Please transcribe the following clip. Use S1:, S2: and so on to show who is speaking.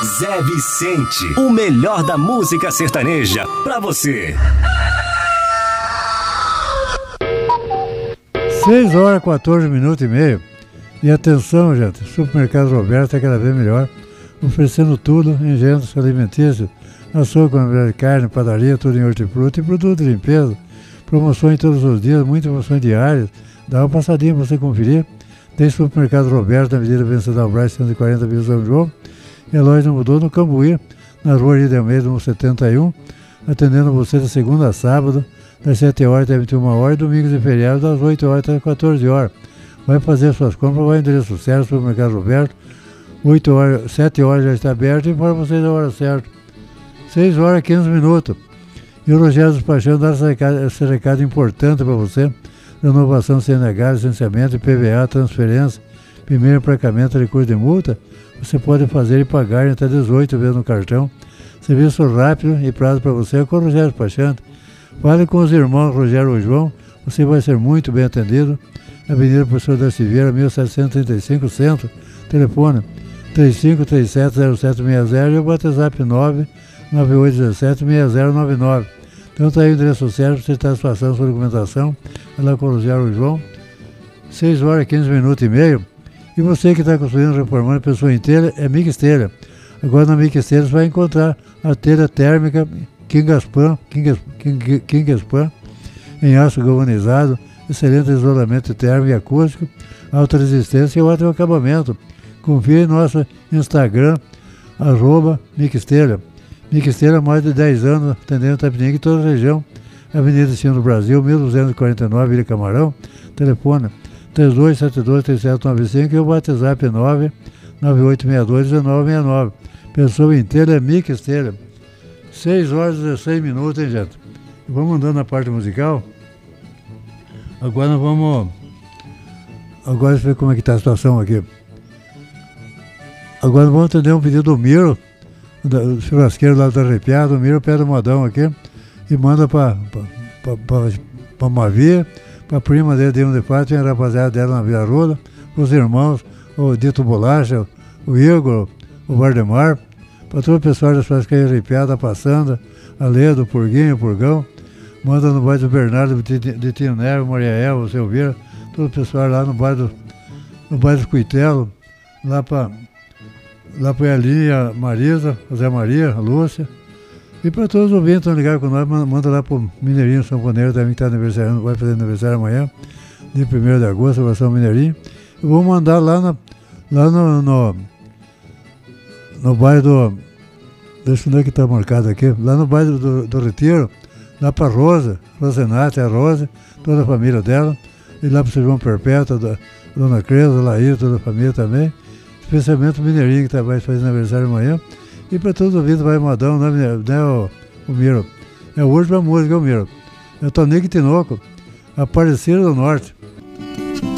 S1: Zé Vicente, o melhor da música sertaneja, pra você.
S2: 6h14 minutos e meio. E atenção, gente, o Supermercado Roberto é cada vez melhor, oferecendo tudo em gêneros alimentícios, açougue, de carne, padaria, tudo em hortifruti e produto de limpeza. Promoções todos os dias, muitas promoções diárias. Dá uma passadinha para você conferir. Tem Supermercado Roberto na Avenida Vencedor Braz, 140, Vila São João. E a loja não mudou no Cambuí, na Rua de Almeida, 71, atendendo você de segunda a sábado, das 7h até 21h, domingos e feriados, das 8h até 14h. Vai fazer suas compras, vai ao endereço certo, Supermercado Roberto, 7h já está aberto e para vocês a hora certa. 6h15. E o Rogério Despachando dá esse recado importante para você: renovação CNH, licenciamento, IPVA, transferência, primeiro emplacamento, recurso de multa. Você pode fazer e pagar em até 18 vezes no cartão. Serviço rápido e prazo para você com o Rogério Despachando. Fale com os irmãos Rogério e João, você vai ser muito bem atendido. Avenida Professor da Silveira, 1735, Centro. Telefone 35370760 e o WhatsApp 998176099. Então está aí o endereço certo, você está satisfação sua documentação. Vai lá com o Rogério e João. 6h15 minutos e meio. E você que está construindo, reformando a pessoa inteira, é Mixtelha. Agora na Mixtelha você vai encontrar a telha térmica Kingaspan, em aço galvanizado, excelente isolamento térmico e acústico, alta resistência e ótimo acabamento. Confira em nosso Instagram, @Mixtelha. Mixtelha há mais de 10 anos, atendendo Tapetininga e toda a região. Avenida Destino do Brasil, 1249, Vila Camarão. Telefone 32723795 e o WhatsApp 998621969. Pessoa inteira é Mixtelha. 6h16, hein, gente? Vamos andando na parte musical. Agora nós vamos... Agora deixa eu ver como é que está a situação aqui. Agora vamos atender um pedido do Miro, do churrasqueiro lá do Arrepiado. O Miro pede um modão aqui e manda para Mavi, para a prima dele de um de parte, tem a rapaziada dela na Vila Roda, os irmãos, o Dito Bolacha, o Igor, o Vardemar, para todo o pessoal da churrasqueira Arrepiada, Passando, a Leda, o Purguinho, o Purgão. Manda no bairro do Bernardo, de Tinero, Maria Eva, o Silveira, todo o pessoal lá no bairro do Cuitelo, lá para Elinha, a Marisa, a Zé Maria, a Lúcia. E para todos os ouvintes que estão ligados com nós, manda lá para o Mineirinho Sanfoneiro, também que está aniversariando, vai fazer aniversário amanhã, dia 1º de agosto, Salvação Mineirinho. Eu vou mandar lá no bairro do... Deixa eu ver que está marcado aqui. Lá no bairro do Retiro, lá para Rosa, Rosenate, a Rosa, toda a família dela. E lá para o São João Perpétua, da Dona Creuza, Laís, toda a família também. Especialmente o Mineirinho, que vai fazer aniversário amanhã. E para todos os ouvintes, vai modão, né, o Miro? É hoje para a música, o Miro. É o Tonico Tinoco, Aparecida do Norte.